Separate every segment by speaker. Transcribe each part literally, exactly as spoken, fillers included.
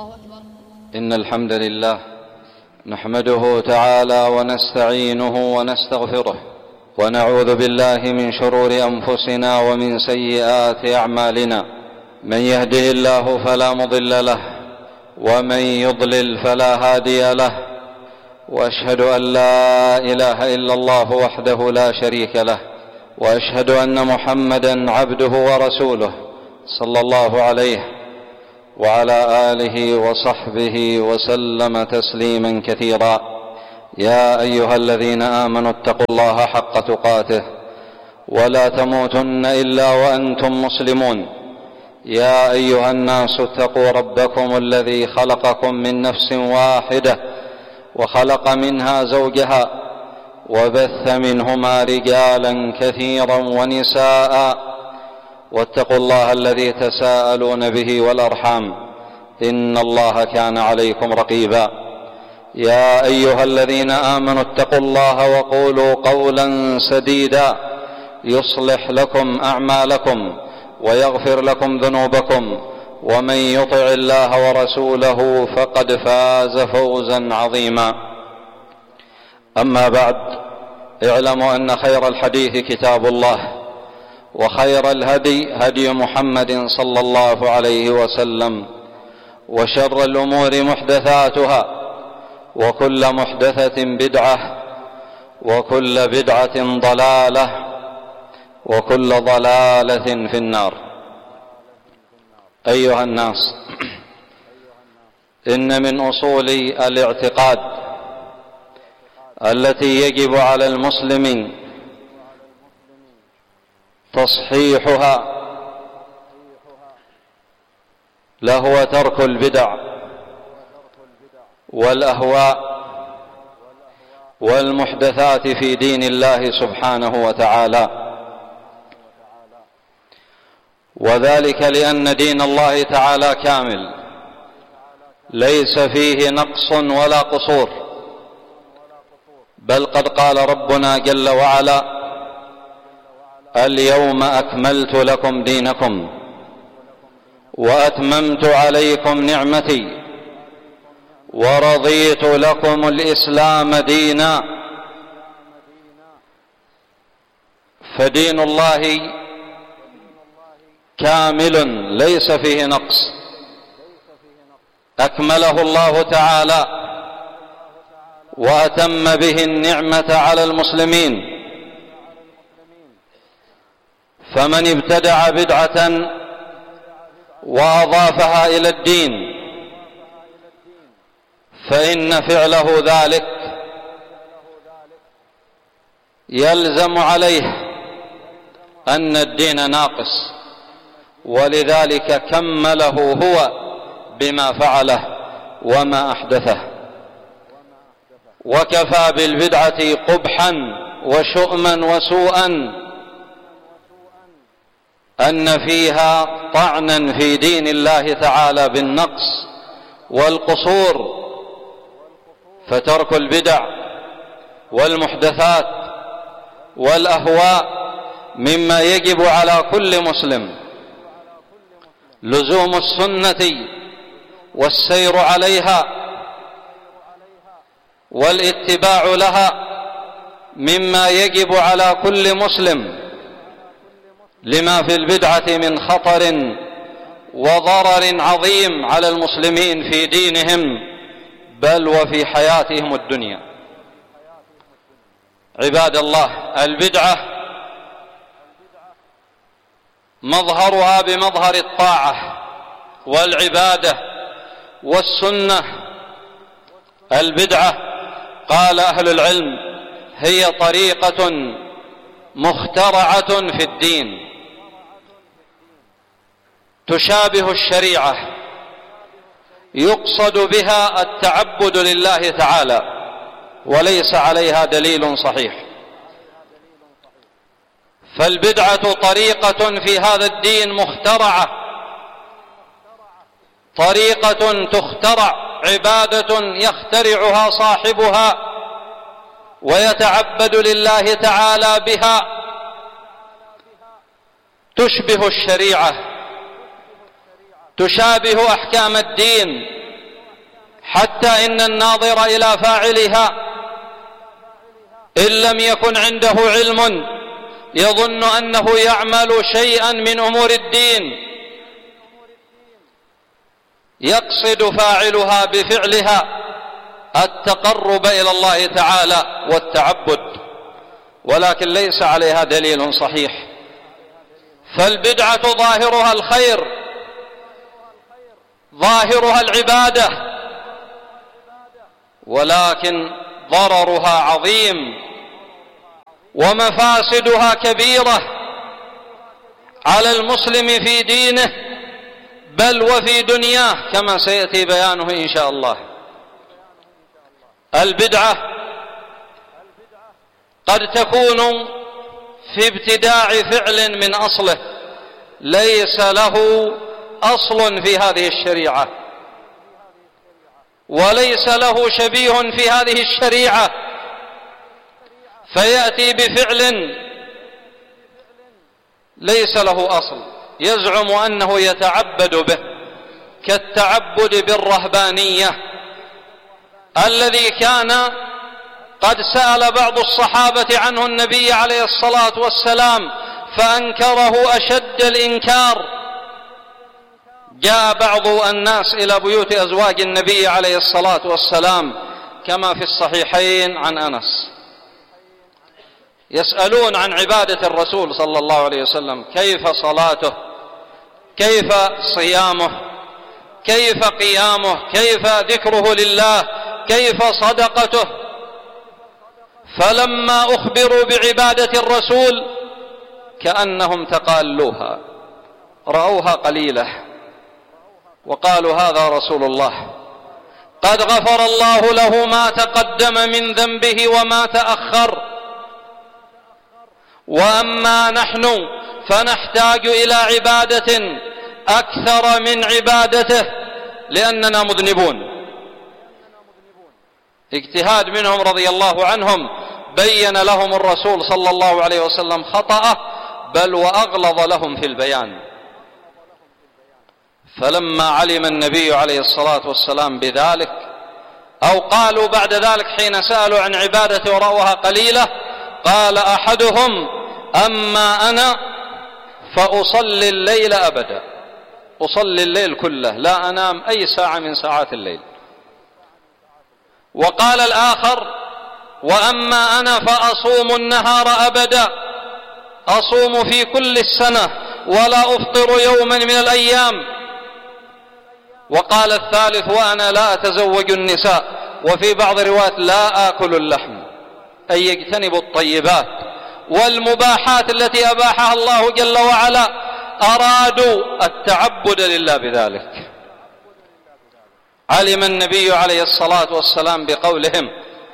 Speaker 1: الله أكبر.
Speaker 2: إن الحمد لله نحمده تعالى ونستعينه ونستغفره ونعوذ بالله من شرور أنفسنا ومن سيئات أعمالنا. من يهده الله فلا مضل له ومن يضلل فلا هادي له، وأشهد أن لا إله إلا الله وحده لا شريك له، وأشهد أن محمدًا عبده ورسوله صلى الله عليه وعلى آله وصحبه وسلم تسليما كثيرا. يا أيها الذين آمنوا اتقوا الله حق تقاته ولا تموتن إلا وأنتم مسلمون. يا أيها الناس اتقوا ربكم الذي خلقكم من نفس واحدة وخلق منها زوجها وبث منهما رجالا كثيرا ونساء، واتقوا الله الذي تساءلون به والأرحام إن الله كان عليكم رقيبا. يا أيها الذين آمنوا اتقوا الله وقولوا قولا سديدا يصلح لكم أعمالكم ويغفر لكم ذنوبكم، ومن يطع الله ورسوله فقد فاز فوزا عظيما. أما بعد، اعلموا أن خير الحديث كتاب الله، وخير الهدي هدي محمد صلى الله عليه وسلم، وشر الأمور محدثاتها، وكل محدثة بدعة، وكل بدعة ضلالة، وكل ضلالة في النار. أيها الناس، إن من أصول الاعتقاد التي يجب على المسلم تصحيحها لهو ترك البدع والأهواء والمحدثات في دين الله سبحانه وتعالى، وذلك لأن دين الله تعالى كامل ليس فيه نقص ولا قصور، بل قد قال ربنا جل وعلا: اليوم أكملت لكم دينكم وأتممت عليكم نعمتي ورضيت لكم الإسلام دينا. فدين الله كامل ليس فيه نقص، أكمله الله تعالى وأتم به النعمة على المسلمين. فمن ابتدع بدعة وأضافها إلى الدين فإن فعله ذلك يلزم عليه أن الدين ناقص، ولذلك كمله هو بما فعله وما أحدثه. وكفى بالبدعة قبحا وشؤما وسوءا أن فيها طعنا في دين الله تعالى بالنقص والقصور. فترك البدع والمحدثات والأهواء مما يجب على كل مسلم. لزوم السنة والسير عليها والاتباع لها مما يجب على كل مسلم، لما في البدعة من خطر وضرر عظيم على المسلمين في دينهم بل وفي حياتهم الدنيا. عباد الله، البدعة مظهرها بمظهر الطاعة والعبادة والسنة. البدعة قال أهل العلم هي طريقة مخترعة في الدين تشابه الشريعة، يقصد بها التعبد لله تعالى وليس عليها دليل صحيح. فالبدعة طريقة في هذا الدين مخترعة، طريقة تخترع، عبادة يخترعها صاحبها ويتعبد لله تعالى بها، تشبه الشريعة، تشابه أحكام الدين حتى إن الناظر إلى فاعلها إن لم يكن عنده علم يظن أنه يعمل شيئا من أمور الدين يقصد فاعلها بفعلها التقرب إلى الله تعالى والتعبد، ولكن ليس عليها دليل صحيح. فالبدعة ظاهرها الخير، ظاهرها العبادة، ولكن ضررها عظيم ومفاسدها كبيرة على المسلم في دينه بل وفي دنياه كما سيأتي بيانه إن شاء الله. البدعة قد تكون في ابتداع فعل من أصله ليس له أصل في هذه الشريعة وليس له شبيه في هذه الشريعة، فيأتي بفعل ليس له أصل يزعم أنه يتعبد به، كالتعبد بالرهبانية الذي كان قد سأل بعض الصحابة عنه النبي عليه الصلاة والسلام فأنكره أشد الإنكار. جاء بعض الناس إلى بيوت أزواج النبي عليه الصلاة والسلام كما في الصحيحين عن أنس يسألون عن عبادة الرسول صلى الله عليه وسلم، كيف صلاته، كيف صيامه، كيف قيامه، كيف ذكره لله، كيف صدقته. فلما أخبروا بعبادة الرسول كأنهم تقالوها، رأوها قليلة وقالوا هذا رسول الله قد غفر الله له ما تقدم من ذنبه وما تأخر، وأما نحن فنحتاج إلى عبادة أكثر من عبادته لأننا مذنبون. اجتهاد منهم رضي الله عنهم بين لهم الرسول صلى الله عليه وسلم خطأه بل وأغلظ لهم في البيان. فلما علم النبي عليه الصلاة والسلام بذلك أو قالوا بعد ذلك حين سألوا عن عبادته ورأوها قليلة قال أحدهم أما أنا فأصلي الليل أبدا، أصلي الليل كله لا أنام أي ساعة من ساعات الليل. وقال الآخر وأما أنا فأصوم النهار أبدا، أصوم في كل السنة ولا أفطر يوما من الأيام. وقال الثالث وأنا لا أتزوج النساء، وفي بعض الروايات لا آكل اللحم، أي يجتنب الطيبات والمباحات التي أباحها الله جل وعلا. أرادوا التعبد لله بذلك. علم النبي عليه الصلاة والسلام بقولهم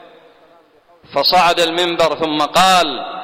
Speaker 2: فصعد المنبر ثم قال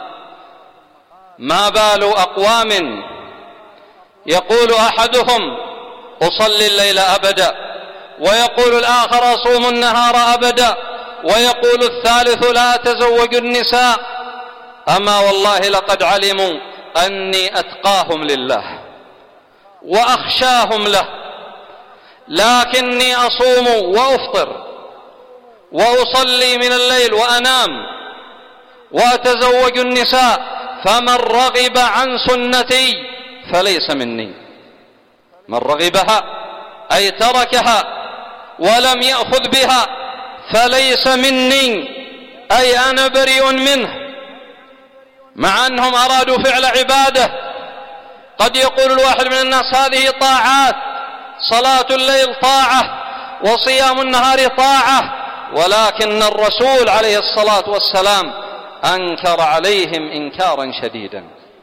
Speaker 2: ما بال أقوام يقول أحدهم أصلي الليل أبدا ويقول الآخر أصوم النهار أبدا ويقول الثالث لا أتزوج النساء، أما والله لقد علموا أني أتقاهم لله وأخشاهم له، لكني أصوم وأفطر وأصلي من الليل وأنام وأتزوج النساء، فمن رغب عن سنتي فليس مني. من رغبها أي تركها ولم يأخذ بها فليس مني، أي أنا بريء منه. مع أنهم أرادوا فعل عبادة. قد يقول الواحد من الناس هذه طاعات، صلاة الليل طاعة وصيام النهار طاعة، ولكن الرسول عليه الصلاة والسلام أنكر عليهم إنكارا شديدا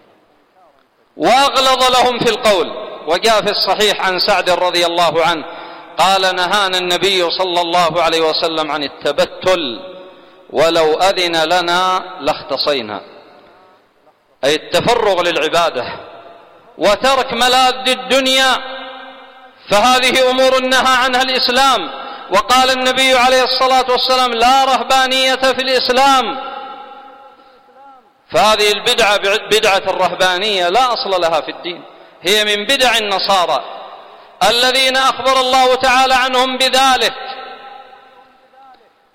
Speaker 2: وأغلظ لهم في القول. وجاء في الصحيح عن سعد رضي الله عنه قال نهانا النبي صلى الله عليه وسلم عن التبتل ولو أذن لنا لاختصينا، أي التفرغ للعبادة وترك ملاذ الدنيا، فهذه أمور نهى عنها الإسلام. وقال النبي عليه الصلاة والسلام لا رهبانية في الإسلام. فهذه البدعة بدعة الرهبانية لا أصل لها في الدين، هي من بدع النصارى الذين أخبر الله تعالى عنهم بذلك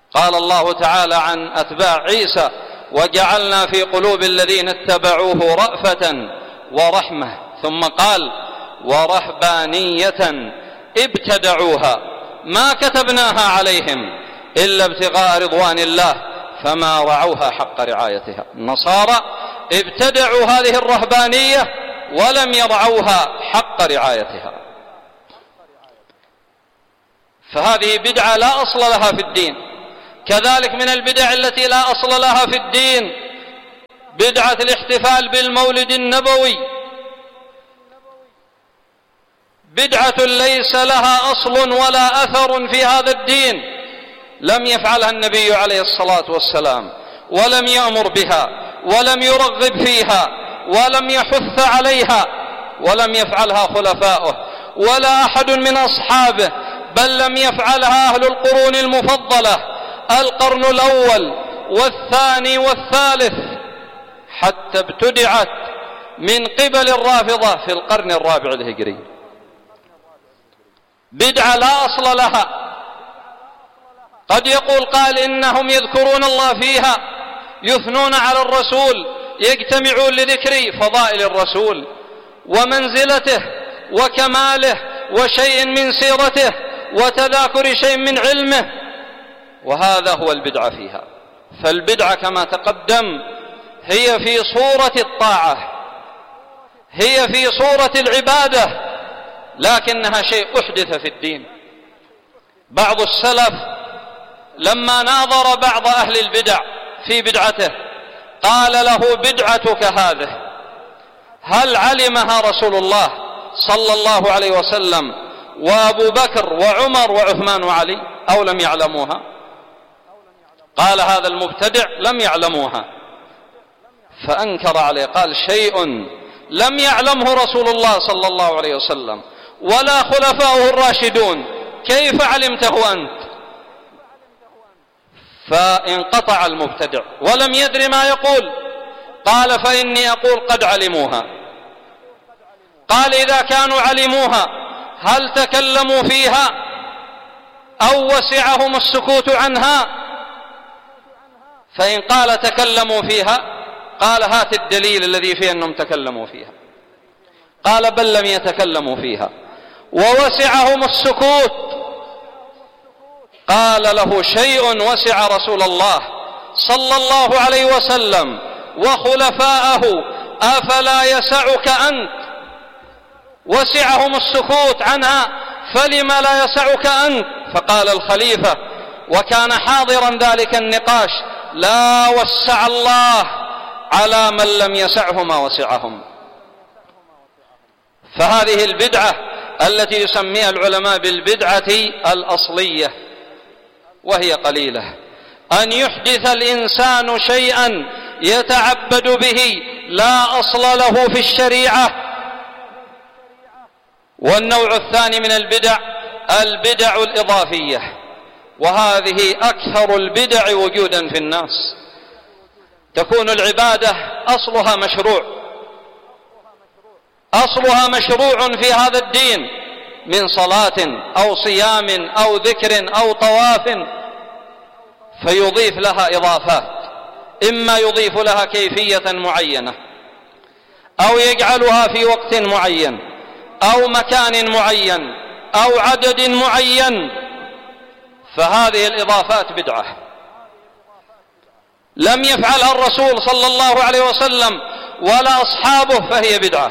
Speaker 2: قال الله تعالى عن أتباع عيسى: وجعلنا في قلوب الذين اتبعوه رأفة ورحمة، ثم قال: ورهبانية ابتدعوها ما كتبناها عليهم إلا ابتغاء رضوان الله فما رعوها حق رعايتها. النصارى ابتدعوا هذه الرهبانية ولم يرعوها حق رعايتها، فهذه بدعة لا أصل لها في الدين. كذلك من البدع التي لا أصل لها في الدين بدعة الاحتفال بالمولد النبوي، بدعة ليس لها أصل ولا أثر في هذا الدين، لم يفعلها النبي عليه الصلاة والسلام، ولم يأمر بها، ولم يرغب فيها، ولم يحث عليها، ولم يفعلها خلفاؤه ولا أحد من أصحابه، بل لم يفعلها أهل القرون المفضلة، القرن الأول والثاني والثالث، حتى ابتدعت من قبل الرافضة في القرن الرابع الهجري. بدعة لا أصل لها. قد يقول قال إنهم يذكرون الله فيها، يثنون على الرسول، يجتمعون لذكر فضائل الرسول ومنزلته وكماله وشيء من سيرته وتذاكر شيء من علمه، وهذا هو البدعة فيها. فالبدعة كما تقدم هي في صورة الطاعة، هي في صورة العبادة، لكنها شيء أحدث في الدين. بعض السلف لما ناظر بعض أهل البدع في بدعته قال له: بدعتك هذه هل علمها رسول الله صلى الله عليه وسلم وأبو بكر وعمر وعثمان وعلي أو لم يعلموها؟ قال هذا المبتدع: لم يعلموها. فأنكر عليه، قال: شيء لم يعلمه رسول الله صلى الله عليه وسلم ولا خلفاؤه الراشدون، كيف علمته أنت؟ فانقطع المبتدع ولم يدر ما يقول. قال: فإني أقول قد علموها. قال: إذا كانوا علموها هل تكلموا فيها أو وسعهم السكوت عنها؟ فإن قال تكلموا فيها قال: هات الدليل الذي فيه أنهم تكلموا فيها. قال: بل لم يتكلموا فيها ووسعهم السكوت. قال له: شيء وسع رسول الله صلى الله عليه وسلم وخلفاءه أفلا يسعك أنت؟ وسعهم السكوت عنها فلما لا يسعك أنت؟ فقال الخليفة وكان حاضرا ذلك النقاش: لا وسع الله على من لم يسعه ما وسعهم. فهذه البدعة التي يسميها العلماء بالبدعة الأصلية، وهي قليلة، أن يحدث الإنسان شيئا يتعبد به لا أصل له في الشريعة. والنوع الثاني من البدع البدع الإضافية، وهذه أكثر البدع وجودا في الناس. تكون العبادة أصلها مشروع، أصلها مشروع في هذا الدين من صلاة أو صيام أو ذكر أو طواف، فيضيف لها إضافات، إما يضيف لها كيفية معينة أو يجعلها في وقت معين أو مكان معين أو عدد معين، فهذه الإضافات بدعة لم يفعلها الرسول صلى الله عليه وسلم ولا أصحابه، فهي بدعة.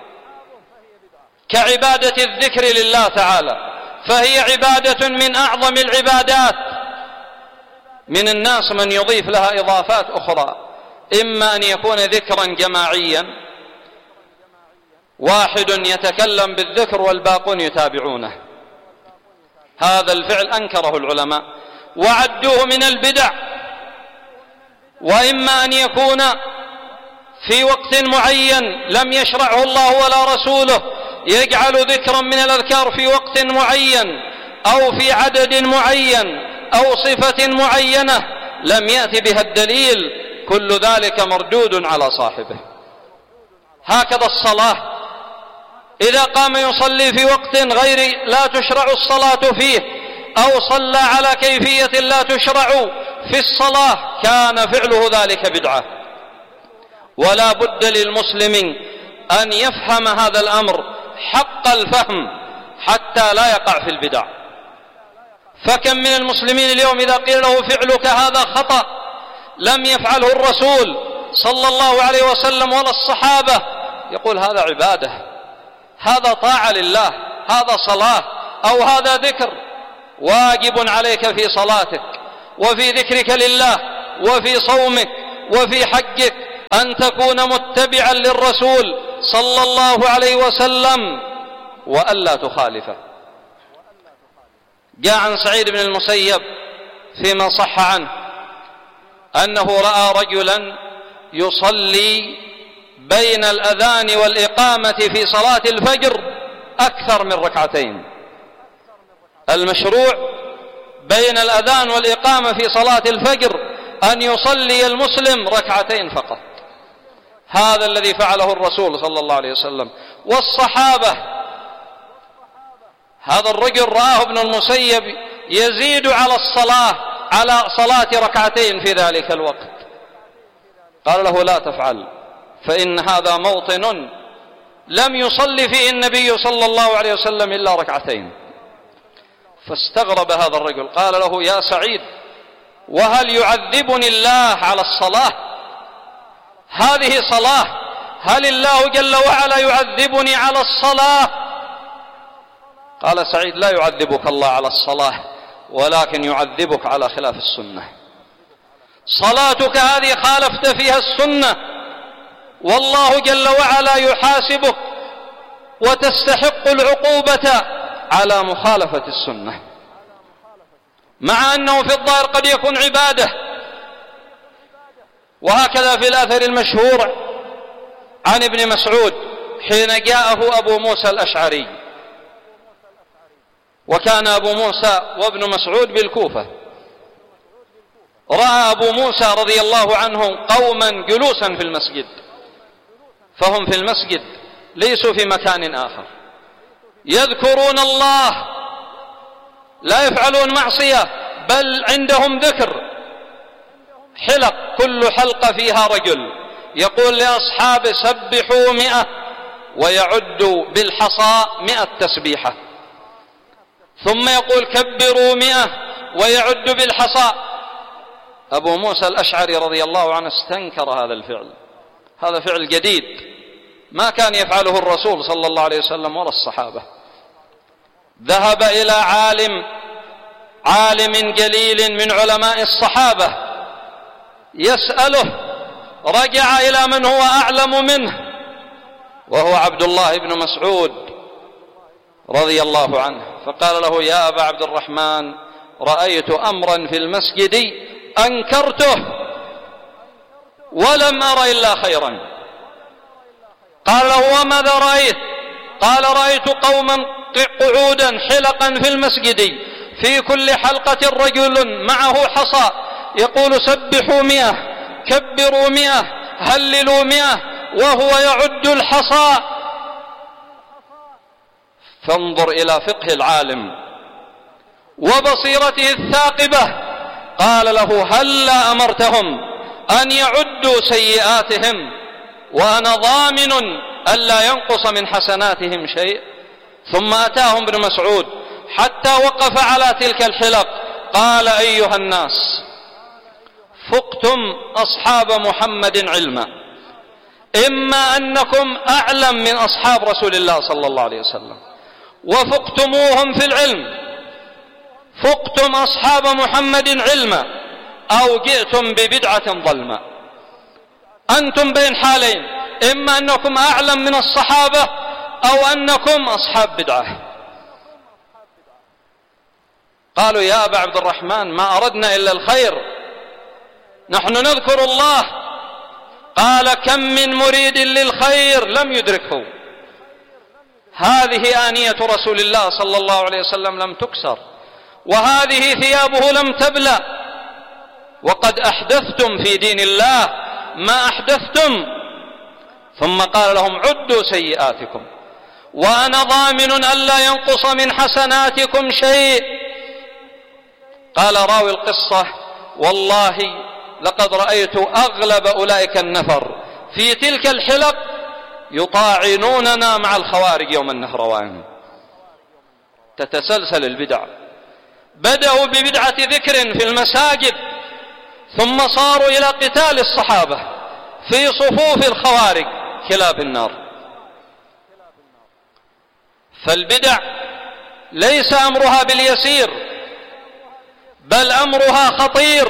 Speaker 2: كعبادة الذكر لله تعالى، فهي عبادة من أعظم العبادات. من الناس من يضيف لها إضافات أخرى، إما أن يكون ذكرا جماعيا، واحد يتكلم بالذكر والباقون يتابعونه، هذا الفعل أنكره العلماء وعدوه من البدع. وإما أن يكون في وقت معين لم يشرعه الله ولا رسوله، يجعل ذكرا من الأذكار في وقت معين أو في عدد معين أو صفة معينة لم يأتي بها الدليل، كل ذلك مردود على صاحبه. هكذا الصلاة، إذا قام يصلي في وقت غير لا تشرع الصلاة فيه، أو صلى على كيفية لا تشرع في الصلاة كان فعله ذلك بدعة. ولا بد للمسلم أن يفهم هذا الأمر حق الفهم حتى لا يقع في البدع. فكم من المسلمين اليوم إذا قيل له فعلك هذا خطأ لم يفعله الرسول صلى الله عليه وسلم ولا الصحابة، يقول هذا عبادة، هذا طاعة لله، هذا صلاة، أو هذا ذكر. واجب عليك في صلاتك وفي ذكرك لله وفي صومك وفي حجك أن تكون متبعا للرسول صلى الله عليه وسلم وألا تخالفه. جاء عن سعيد بن المسيب فيما صح عنه أنه رأى رجلا يصلي بين الأذان والإقامة في صلاة الفجر أكثر من ركعتين. المشروع بين الأذان والإقامة في صلاة الفجر أن يصلي المسلم ركعتين فقط. هذا الذي فعله الرسول صلى الله عليه وسلم والصحابة. هذا الرجل رآه ابن المسيب يزيد على الصلاة على صلاة ركعتين في ذلك الوقت، قال له لا تفعل، فإن هذا موطن لم يصلي فيه النبي صلى الله عليه وسلم إلا ركعتين. فاستغرب هذا الرجل، قال له يا سعيد وهل يعذبني الله على الصلاة؟ هذه صلاة، هل الله جل وعلا يعذبني على الصلاة؟ قال سعيد لا يعذبك الله على الصلاة، ولكن يعذبك على خلاف السنة. صلاتك هذه خالفت فيها السنة، والله جل وعلا يحاسبك وتستحق العقوبة على مخالفة السنة، مع أنه في الظاهر قد يكون عبادة. وهكذا في الأثر المشهور عن ابن مسعود حين جاءه أبو موسى الأشعري، وكان أبو موسى وابن مسعود بالكوفة، رأى أبو موسى رضي الله عنه قوما جلوسا في المسجد، فهم في المسجد ليسوا في مكان آخر، يذكرون الله، لا يفعلون معصية، بل عندهم ذكر، حلق كل حلقة فيها رجل يقول لأصحابه سبحوا مئة، ويعد بالحصى مئة تسبيحة، ثم يقول كبروا مئة ويعد بالحصى. أبو موسى الأشعري رضي الله عنه استنكر هذا الفعل، هذا فعل جديد ما كان يفعله الرسول صلى الله عليه وسلم ولا الصحابة. ذهب إلى عالم عالم جليل من علماء الصحابة يسأله، رجع إلى من هو أعلم منه وهو عبد الله بن مسعود رضي الله عنه، فقال له يا أبا عبد الرحمن رأيت أمرا في المسجد أنكرته ولم أر إلا خيرا. قال له وماذا رأيت؟ قال رأيت قوما قعودا حلقا في المسجد في كل حلقة رجل معه حصى يقول سبحوا مئة كبروا مئة هللوا مئة وهو يعد الحصى. فانظر إلى فقه العالم وبصيرته الثاقبة، قال له هلا أمرتهم أن يعدوا سيئاتهم وأنا ضامن ألا ينقص من حسناتهم شيء. ثم أتاهم ابن مسعود حتى وقف على تلك الحلق، قال أيها الناس فقتم أصحاب محمد علما، إما أنكم أعلم من أصحاب رسول الله صلى الله عليه وسلم وفقتموهم في العلم، فقتم أصحاب محمد علما، أو جئتم ببدعة ظلمة. أنتم بين حالين، إما أنكم أعلم من الصحابة أو أنكم أصحاب بدعة. قالوا يا أبا عبد الرحمن ما أردنا إلا الخير، نحن نذكر الله. قال كم من مريد للخير لم يدركه. هذه آنية رسول الله صلى الله عليه وسلم لم تكسر، وهذه ثيابه لم تبلى، وقد أحدثتم في دين الله ما أحدثتم. ثم قال لهم عدوا سيئاتكم وأنا ضامن ألا ينقص من حسناتكم شيء. قال راوي القصة: والله لقد رأيت أغلب أولئك النفر في تلك الحلق يطاعنوننا مع الخوارج يوم النهروان. تتسلسل البدع، بدأوا ببدعة ذكر في المساجد، ثم صاروا إلى قتال الصحابة في صفوف الخوارج كلاب النار. فالبدع ليس أمرها باليسير، بل أمرها خطير،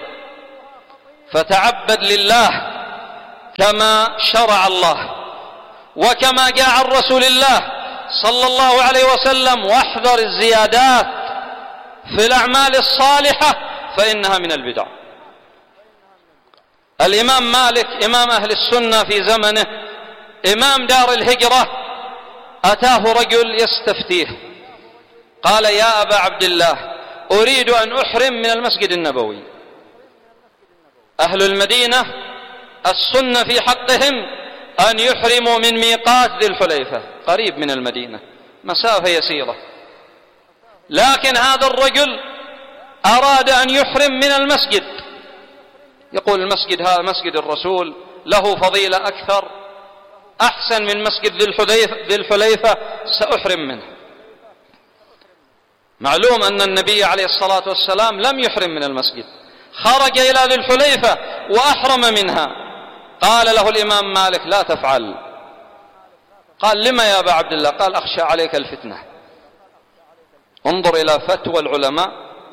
Speaker 2: فتعبد لله كما شرع الله وكما جاء عن رسول الله صلى الله عليه وسلم، واحذر الزيادات في الأعمال الصالحة فإنها من البدع. الإمام مالك إمام أهل السنة في زمنه، إمام دار الهجرة، أتاه رجل يستفتيه، قال: يا أبا عبد الله، أريد أن أحرم من المسجد النبوي. أهل المدينة السنة في حقهم أن يحرموا من ميقات ذي الحليفة، قريب من المدينة، مسافة يسيرة، لكن هذا الرجل أراد أن يحرم من المسجد، يقول: المسجد هذا مسجد الرسول، له فضيلة أكثر، أحسن من مسجد ذي الحليفة، سأحرم منه. معلوم أن النبي عليه الصلاة والسلام لم يحرم من المسجد، خرج إلى ذي الحليفة وأحرم منها. قال له الإمام مالك: لا تفعل. قال: لما يا أبا عبد الله؟ قال: أخشى عليك الفتنة. انظر إلى فتوى العلماء،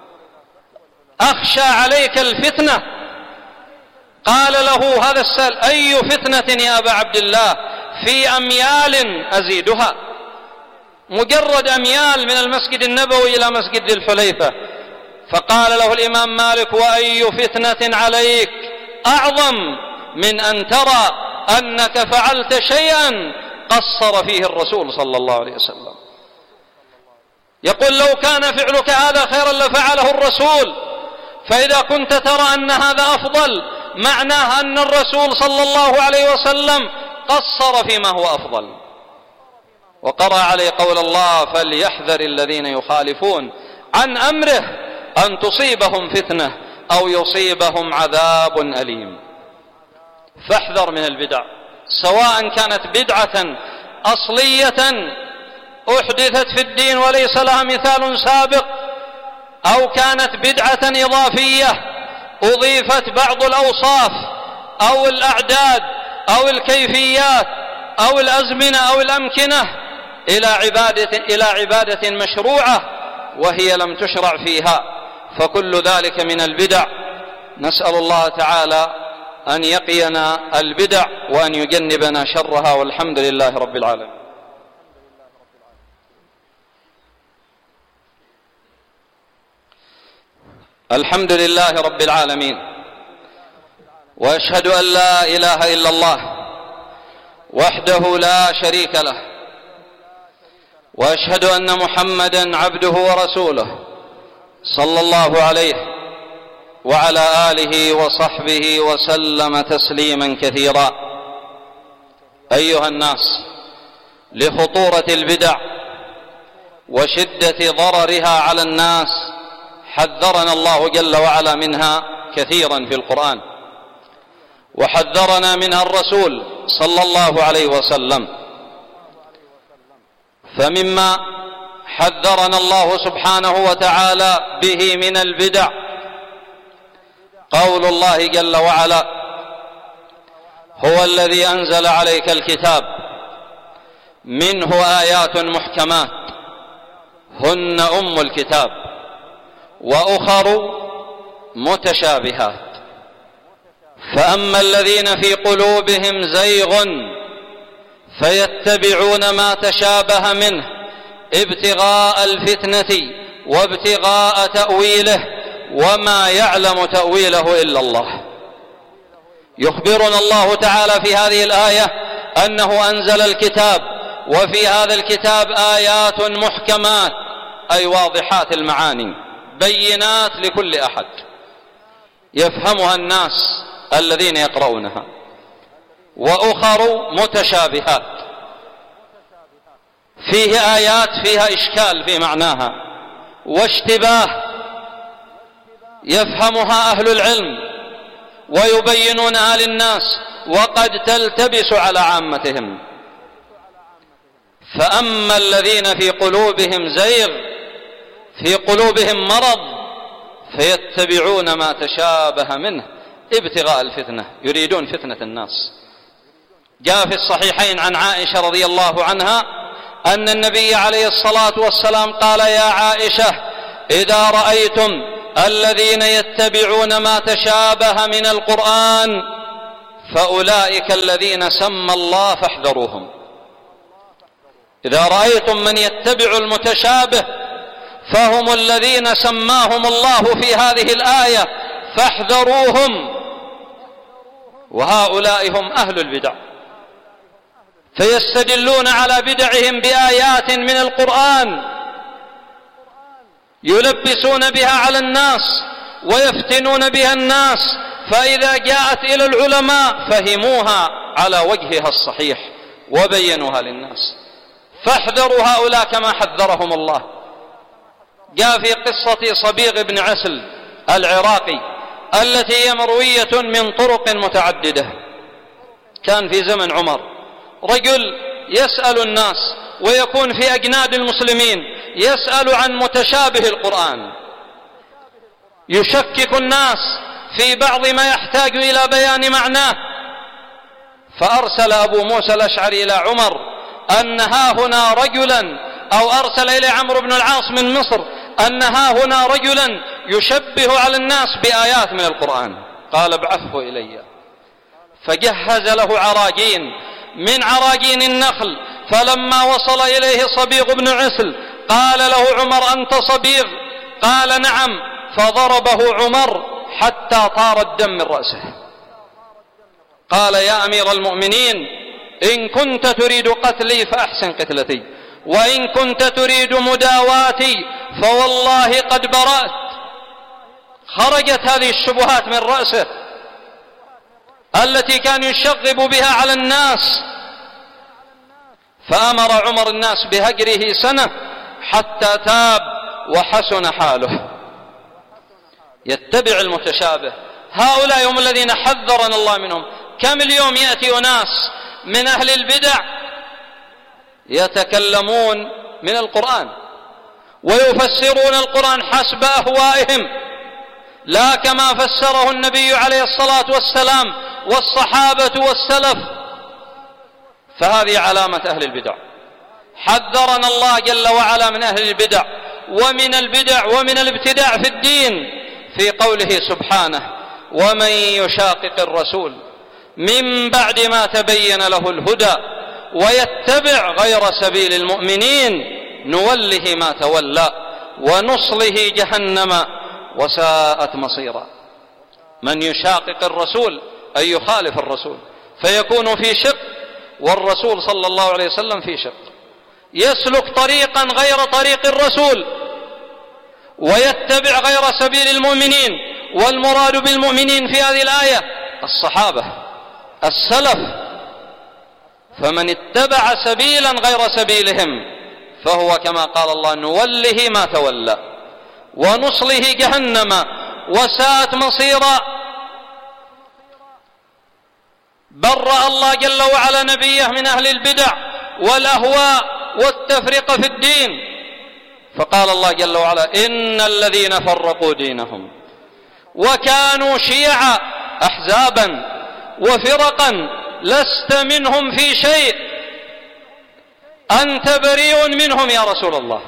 Speaker 2: أخشى عليك الفتنة. قال له هذا السائل: أي فتنة يا أبا عبد الله؟ في أميال أزيدها، مجرد أميال من المسجد النبوي إلى مسجد ذي الحليفة. فقال له الإمام مالك: وأي فتنة عليك أعظم من أن ترى أنك فعلت شيئا قصر فيه الرسول صلى الله عليه وسلم؟ يقول: لو كان فعلك هذا خيرا لفعله الرسول، فإذا كنت ترى أن هذا أفضل، معناه أن الرسول صلى الله عليه وسلم قصر فيما هو أفضل. وقرأ عليه قول الله: فليحذر الذين يخالفون عن أمره أن تصيبهم فتنة أو يصيبهم عذاب أليم. فاحذر من البدع، سواء كانت بدعة أصلية أحدثت في الدين وليس لها مثال سابق، أو كانت بدعة إضافية أضيفت بعض الأوصاف أو الأعداد أو الكيفيات أو الأزمنة أو الأمكنة إلى عبادة, إلى عبادة مشروعة وهي لم تشرع فيها، فكل ذلك من البدع. نسأل الله تعالى أن يقينا البدع وأن يجنبنا شرها، والحمد لله رب العالمين. الحمد لله رب العالمين، وأشهد أن لا إله إلا الله وحده لا شريك له، وأشهد أن محمدًا عبده ورسوله صلى الله عليه وعلى آله وصحبه وسلم تسليمًا كثيرًا. أيها الناس، لخطورة البدع وشدة ضررها على الناس حذرنا الله جل وعلا منها كثيرا في القرآن، وحذرنا منها الرسول صلى الله عليه وسلم. فمما حذرنا الله سبحانه وتعالى به من البدع قول الله جل وعلا: هو الذي أنزل عليك الكتاب منه آيات محكمات هن أم الكتاب وأخر متشابهات، فأما الذين في قلوبهم زيغ فيتبعون ما تشابه منه ابتغاء الفتنة وابتغاء تأويله وما يعلم تأويله إلا الله. يخبرنا الله تعالى في هذه الآية أنه أنزل الكتاب، وفي هذا الكتاب آيات محكمات أي واضحات المعاني بينات لكل أحد يفهمها الناس الذين يقرؤونها، وأخر متشابهات فيه آيات فيها إشكال في معناها واشتباه يفهمها أهل العلم ويبينونها للناس وقد تلتبس على عامتهم. فأما الذين في قلوبهم زيغ، في قلوبهم مرض، فيتبعون ما تشابه منه ابتغاء الفتنة، يريدون فتنة الناس. جاء في الصحيحين عن عائشة رضي الله عنها أن النبي عليه الصلاة والسلام قال: يا عائشة، إذا رأيتم الذين يتبعون ما تشابه من القرآن فأولئك الذين سمى الله فاحذروهم. إذا رأيتم من يتبع المتشابه فهم الذين سماهم الله في هذه الآية فاحذروهم، وهؤلاء هم أهل البدع، فيستدلون على بدعهم بآيات من القرآن يلبسون بها على الناس ويفتنون بها الناس، فإذا جاءت إلى العلماء فهموها على وجهها الصحيح وبينوها للناس. فاحذروا هؤلاء كما حذرهم الله. جاء في قصة صبيغ بن عسل العراقي التي هي مروية من طرق متعددة. كان في زمن عمر رجل يسأل الناس ويكون في أجناد المسلمين، يسأل عن متشابه القرآن، يشكك الناس في بعض ما يحتاج إلى بيان معناه. فأرسل أبو موسى الأشعري إلى عمر أن ها هنا رجلا، أو أرسل إلى عمرو بن العاص من مصر أن ها هنا رجلا يشبه على الناس بآيات من القرآن. قال: ابعثه إلي. فجهز له عراجين من عراجين النخل، فلما وصل إليه صبيغ بن عسل قال له عمر: أنت صبيغ؟ قال: نعم. فضربه عمر حتى طار الدم من رأسه. قال: يا أمير المؤمنين، إن كنت تريد قتلي فأحسن قتلتي، وإن كنت تريد مداواتي فوالله قد برأت. خرجت هذه الشبهات من رأسه التي كان يشغب بها على الناس، فأمر عمر الناس بهجره سنة حتى تاب وحسن حاله. يتبع المتشابه. هؤلاء هم الذين حذرنا الله منهم. كم اليوم يأتي أناس من أهل البدع يتكلمون من القرآن ويفسرون القرآن حسب أهوائهم لا كما فسره النبي عليه الصلاة والسلام والصحابة والسلف، فهذه علامة أهل البدع. حذرنا الله جل وعلا من أهل البدع ومن البدع ومن الابتداع في الدين في قوله سبحانه: ومن يشاقق الرسول من بعد ما تبين له الهدى ويتبع غير سبيل المؤمنين نوله ما تولى ونصله جهنم وساءت مصيرا. من يشاقق الرسول أي يخالف الرسول فيكون في شق، والرسول صلى الله عليه وسلم في شق، يسلك طريقا غير طريق الرسول ويتبع غير سبيل المؤمنين. والمراد بالمؤمنين في هذه الآية الصحابة السلف، فمن اتبع سبيلا غير سبيلهم فهو كما قال الله: نوله ما تولى ونصله جهنم وساءت مصيرا. برأ الله جل وعلا نبيه من أهل البدع والأهواء والتفرقة في الدين، فقال الله جل وعلا: إن الذين فرقوا دينهم وكانوا شيعا أحزابا وفرقا لست منهم في شيء أنت بريء منهم يا رسول الله،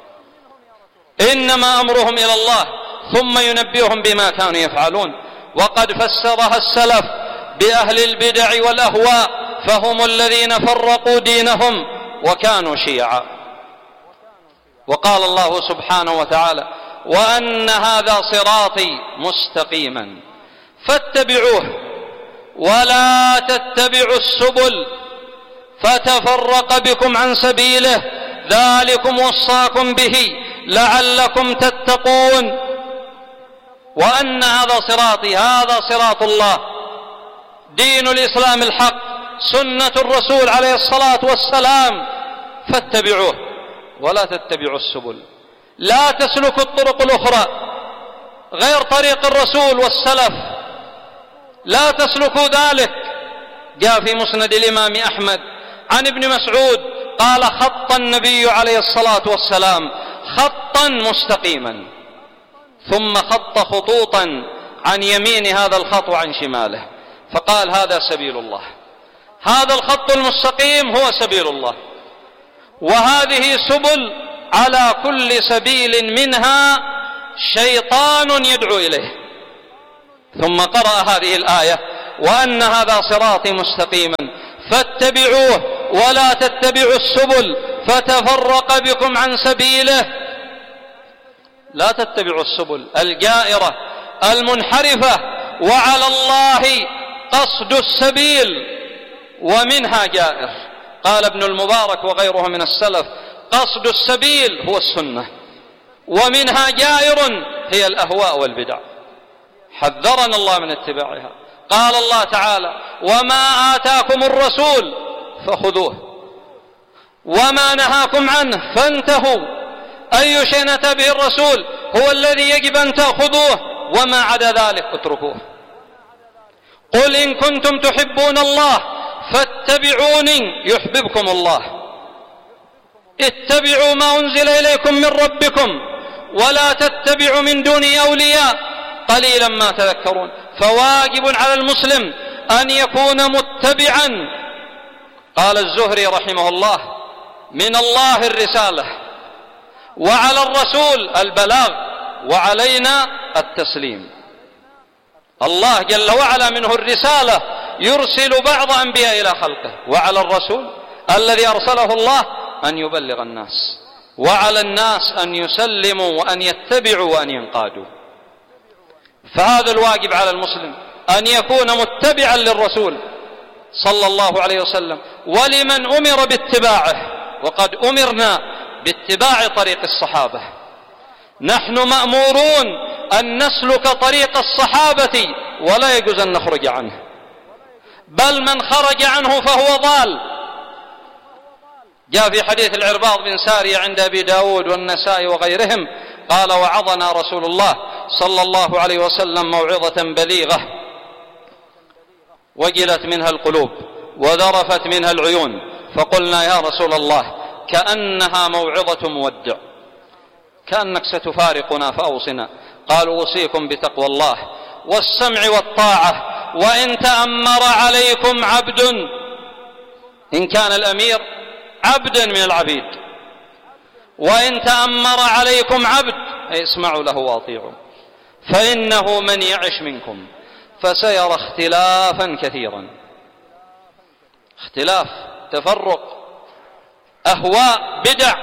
Speaker 2: إنما أمرهم إلى الله ثم ينبئهم بما كانوا يفعلون. وقد فسرها السلف بأهل البدع والأهواء، فهم الذين فرقوا دينهم وكانوا شيعا. وقال الله سبحانه وتعالى: وأن هذا صراطي مستقيما فاتبعوه ولا تتبعوا السبل فتفرق بكم عن سبيله ذلكم وصاكم به لعلكم تتقون. وأن هذا صراطي، هذا صراط الله، دين الإسلام الحق، سنة الرسول عليه الصلاة والسلام، فاتبعوه ولا تتبعوا السبل، لا تسلكوا الطرق الأخرى غير طريق الرسول والسلف لا تسلكوا ذلك. جاء في مسند الإمام أحمد عن ابن مسعود قال: خط النبي عليه الصلاة والسلام خطا مستقيما ثم خط خطوطا عن يمين هذا الخط وعن شماله، فقال: هذا سبيل الله، هذا الخط المستقيم هو سبيل الله، وهذه سبل على كل سبيل منها شيطان يدعو إليه. ثم قرأ هذه الآية: وأن هذا صراطي مستقيما فاتبعوه ولا تتبعوا السبل فتفرق بكم عن سبيله. لا تتبعوا السبل الجائرة المنحرفة، وعلى الله قصد السبيل ومنها جائر. قال ابن المبارك وغيره من السلف: قصد السبيل هو السنة، ومنها جائر هي الأهواء والبدع. حذرنا الله من اتباعها. قال الله تعالى: وما آتاكم الرسول فخذوه وما نهاكم عنه فانتهوا. أي شيء أتى به الرسول هو الذي يجب أن تأخذوه، وما عدا ذلك اتركوه. قل إن كنتم تحبون الله فاتبعوني يحببكم الله. اتبعوا ما أنزل إليكم من ربكم ولا تتبعوا من دونه أولياء قليلا ما تذكرون. فواجب على المسلم أن يكون متبعا. قال الزهري رحمه الله: من الله الرسالة، وعلى الرسول البلاغ، وعلينا التسليم. الله جل وعلا منه الرسالة، يرسل بعض أنبياء إلى خلقه، وعلى الرسول الذي أرسله الله أن يبلغ الناس، وعلى الناس أن يسلموا وأن يتبعوا وأن ينقادوا. فهذا الواجب على المسلم أن يكون متبعا للرسول صلى الله عليه وسلم ولمن أمر باتباعه، وقد أمرنا باتباع طريق الصحابة. نحن مأمورون أن نسلك طريق الصحابة ولا يجوز أن نخرج عنه، بل من خرج عنه فهو ضال. جاء في حديث العرباض بن سارية عند أبي داود والنسائي وغيرهم قال: وعظنا رسول الله صلى الله عليه وسلم موعظة بليغة وجلت منها القلوب وذرفت منها العيون، فقلنا: يا رسول الله كأنها موعظة مودع، كأنك ستفارقنا فأوصنا. قال: أوصيكم بتقوى الله والسمع والطاعة، وإن تأمر عليكم عبد، إن كان الأمير عبدا من العبيد، وإن تأمر عليكم عبد أي اسمعوا له واطيعوا، فإنه من يعش منكم فسيرى اختلافا كثيرا. اختلاف، تفرق، أهواء، بدع،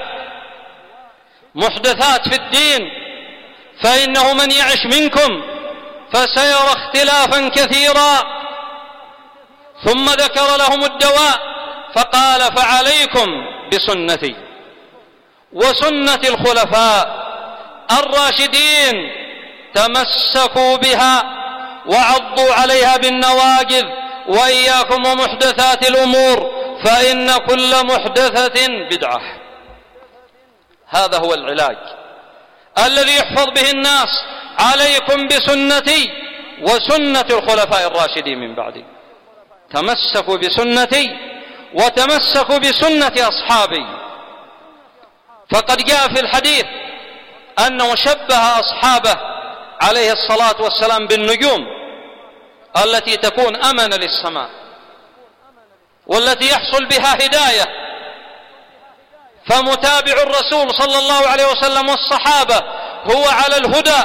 Speaker 2: محدثات في الدين. فإنه من يعش منكم فسيرى اختلافا كثيرا. ثم ذكر لهم الدواء فقال: فعليكم بسنتي وسنة الخلفاء الراشدين، تمسكوا بها وعضوا عليها بالنواجذ، وإياكم ومحدثات الأمور فإن كل محدثة بدعة. هذا هو العلاج الذي يحفظ به الناس. عليكم بسنتي وسنة الخلفاء الراشدين من بعدي. تمسكوا بسنتي وتمسكوا بسنة أصحابي. فقد جاء في الحديث أنه شبه أصحابه عليه الصلاة والسلام بالنجوم التي تكون أمنا للسماء والتي يحصل بها هداية. فمتابع الرسول صلى الله عليه وسلم والصحابة هو على الهدى،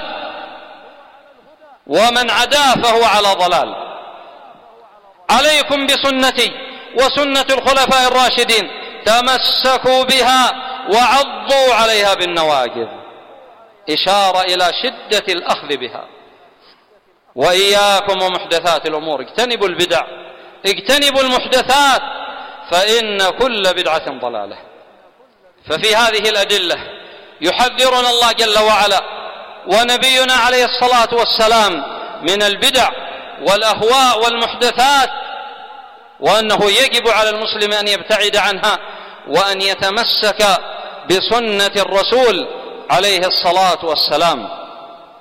Speaker 2: ومن عداه فهو على ضلال. عليكم بسنتي وسنة الخلفاء الراشدين، تمسكوا بها وعضوا عليها بالنواجذ، إشارة إلى شدة الأخذ بها. وإياكم ومحدثات الأمور، اجتنبوا البدع، اجتنبوا المحدثات، فإن كل بدعة ضلالة. ففي هذه الأدلة يحذرنا الله جل وعلا ونبينا عليه الصلاة والسلام من البدع والأهواء والمحدثات، وأنه يجب على المسلم أن يبتعد عنها وأن يتمسك بسنة الرسول عليه الصلاة والسلام.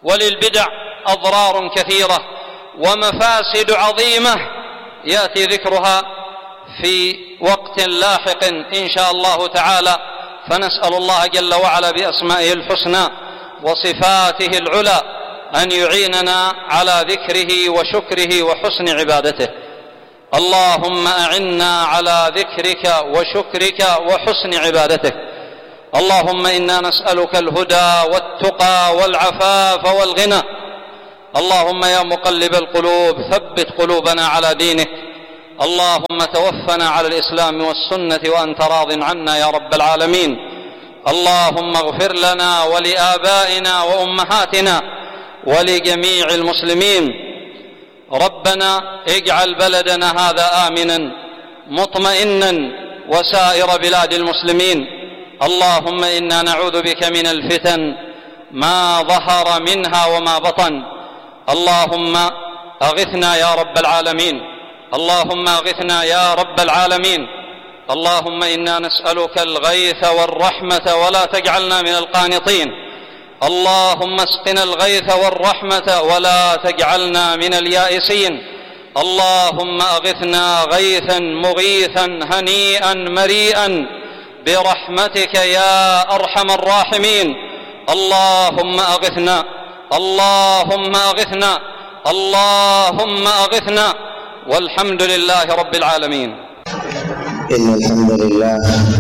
Speaker 2: وللبدع أضرار كثيرة ومفاسد عظيمة يأتي ذكرها في وقت لاحق إن شاء الله تعالى. فنسأل الله جل وعلا بأسمائه الحسنى وصفاته العلى أن يعيننا على ذكره وشكره وحسن عبادته. اللهم أعنا على ذكرك وشكرك وحسن عبادتك. اللهم إنا نسألك الهدى والتقى والعفاف والغنى. اللهم يا مقلب القلوب ثبت قلوبنا على دينك. اللهم توفنا على الإسلام والسنة وأنت راض عنا يا رب العالمين. اللهم اغفر لنا ولآبائنا وأمهاتنا ولجميع المسلمين. ربنا اجعل بلدنا هذا آمنا مطمئنا وسائر بلاد المسلمين. اللهم إنا نعوذ بك من الفتن ما ظهر منها وما بطن. اللهم أغثنا يا رب العالمين. اللهم أغثنا يا رب العالمين. اللهم إنا نسألك الغيث والرحمة ولا تجعلنا من القانطين. اللهم اسقنا الغيث والرحمة ولا تجعلنا من اليائسين. اللهم أغثنا غيثا مغيثا هنيئا مريئا برحمتك يا أرحم الراحمين. اللهم أغثنا اللهم أغثنا اللهم أغثنا والحمد لله رب العالمين.
Speaker 1: إن الحمد لله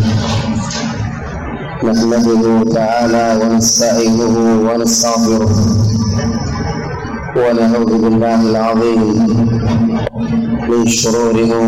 Speaker 1: نحمده تعالى ونستعينه ونستغفره ونعوذ بالله العظيم من شرور